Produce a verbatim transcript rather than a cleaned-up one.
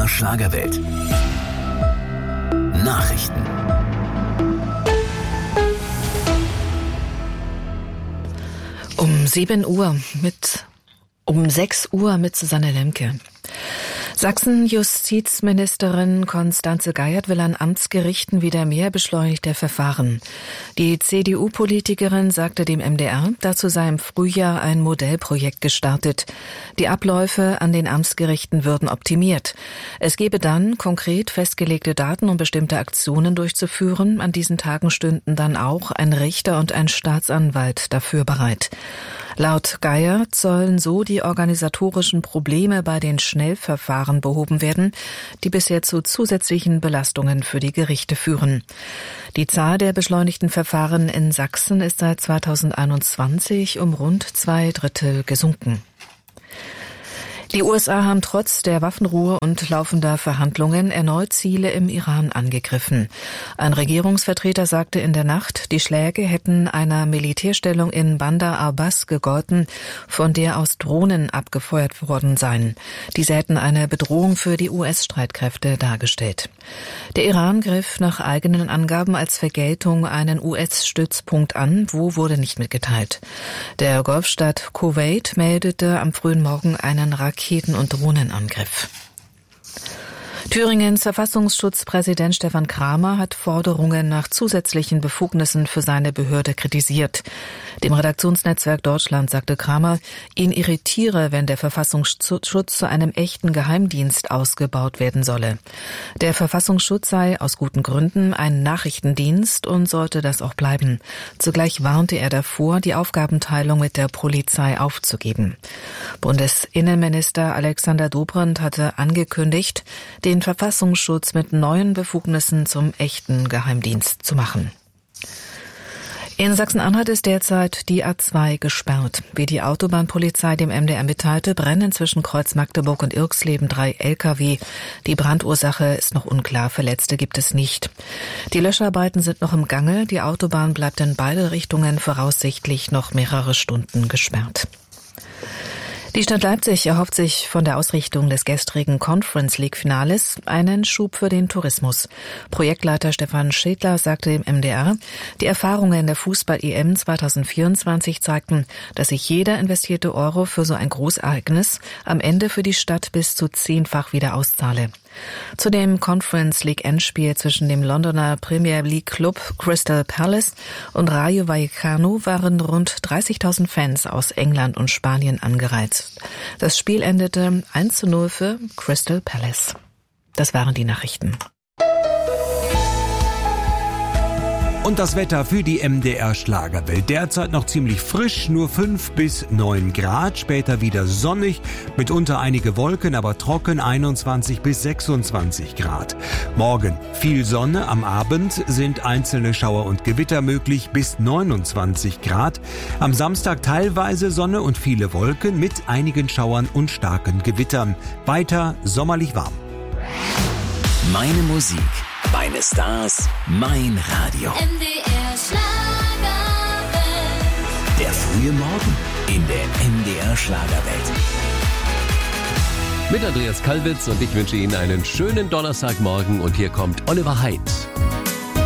R Schlagerwelt. Nachrichten. Um sieben Uhr mit, um sechs Uhr mit Susanne Lemke. Sachsen-Justizministerin Constanze Geiert will an Amtsgerichten wieder mehr beschleunigte Verfahren. Die C D U-Politikerin sagte dem M D R, dazu sei im Frühjahr ein Modellprojekt gestartet. Die Abläufe an den Amtsgerichten würden optimiert. Es gebe dann konkret festgelegte Daten, um bestimmte Aktionen durchzuführen. An diesen Tagen stünden dann auch ein Richter und ein Staatsanwalt dafür bereit. Laut Geiert sollen so die organisatorischen Probleme bei den Schnellverfahren behoben werden, die bisher zu zusätzlichen Belastungen für die Gerichte führen. Die Zahl der beschleunigten Verfahren in Sachsen ist seit zweitausendeinundzwanzig um rund zwei Drittel gesunken. Die U S A haben trotz der Waffenruhe und laufender Verhandlungen erneut Ziele im Iran angegriffen. Ein Regierungsvertreter sagte in der Nacht, die Schläge hätten einer Militärstellung in Bandar Abbas gegolten, von der aus Drohnen abgefeuert worden seien. Diese hätten eine Bedrohung für die U S-Streitkräfte dargestellt. Der Iran griff nach eigenen Angaben als Vergeltung einen U S-Stützpunkt an, wo wurde nicht mitgeteilt. Der Golfstaat Kuwait meldete am frühen Morgen einen Raketen- und Drohnenangriff. Thüringens Verfassungsschutzpräsident Stefan Kramer hat Forderungen nach zusätzlichen Befugnissen für seine Behörde kritisiert. Dem Redaktionsnetzwerk Deutschland sagte Kramer, ihn irritiere, wenn der Verfassungsschutz zu einem echten Geheimdienst ausgebaut werden solle. Der Verfassungsschutz sei aus guten Gründen ein Nachrichtendienst und sollte das auch bleiben. Zugleich warnte er davor, die Aufgabenteilung mit der Polizei aufzugeben. Bundesinnenminister Alexander Dobrindt hatte angekündigt, den Verfassungsschutz mit neuen Befugnissen zum echten Geheimdienst zu machen. In Sachsen-Anhalt ist derzeit die A zwei gesperrt. Wie die Autobahnpolizei dem M D R mitteilte, brennen zwischen Kreuz Magdeburg und Irxleben drei L K W. Die Brandursache ist noch unklar, Verletzte gibt es nicht. Die Löscharbeiten sind noch im Gange. Die Autobahn bleibt in beide Richtungen voraussichtlich noch mehrere Stunden gesperrt. Die Stadt Leipzig erhofft sich von der Ausrichtung des gestrigen Conference League Finales einen Schub für den Tourismus. Projektleiter Stefan Schädler sagte dem M D R, die Erfahrungen der Fußball-E M zweitausendvierundzwanzig zeigten, dass sich jeder investierte Euro für so ein Großereignis am Ende für die Stadt bis zu zehnfach wieder auszahle. Zu dem Conference League Endspiel zwischen dem Londoner Premier League Club Crystal Palace und Rayo Vallecano waren rund dreißigtausend Fans aus England und Spanien angereist. Das Spiel endete eins zu null für Crystal Palace. Das waren die Nachrichten. Und das Wetter für die M D R Schlagerwelt. Derzeit noch ziemlich frisch, nur fünf bis neun Grad. Später wieder sonnig, mitunter einige Wolken, aber trocken, einundzwanzig bis sechsundzwanzig Grad. Morgen viel Sonne, am Abend sind einzelne Schauer und Gewitter möglich, bis neunundzwanzig Grad. Am Samstag teilweise Sonne und viele Wolken mit einigen Schauern und starken Gewittern. Weiter sommerlich warm. Meine Musik, meine Stars, mein Radio. M D R Schlagerwelt. Der frühe Morgen in der M D R Schlagerwelt. Mit Andreas Kalbitz und ich wünsche Ihnen einen schönen Donnerstagmorgen und hier kommt Oliver Heidt.